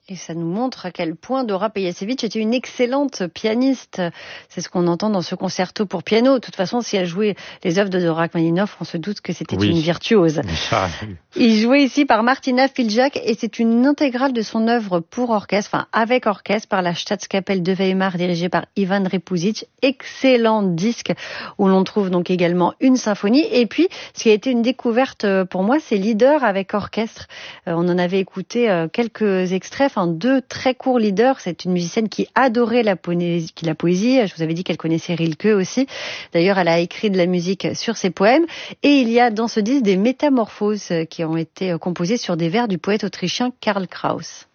Et ça nous montre à quel point Dora Pejacevic était une excellente pianiste. C'est ce qu'on entend dans ce concerto pour piano. De toute façon, si elle jouait les œuvres de Dora Rachmaninoff, on se doute que c'était une virtuose. Il jouait ici par Martina Filjak et c'est une intégrale de son œuvre pour orchestre, enfin avec orchestre, par la Staatskapelle de Weimar dirigée par Ivan Repusic. Excellent disque où l'on trouve donc également une symphonie. Et puis, ce qui a été une découverte pour moi, c'est Lieder avec orchestre. On en avait écouté quelques extraits, 2 très courts leaders. C'est une musicienne qui adorait la poésie. Je vous avais dit qu'elle connaissait Rilke aussi. D'ailleurs, elle a écrit de la musique sur ses poèmes. Et il y a dans ce disque des métamorphoses qui ont été composées sur des vers du poète autrichien Karl Kraus.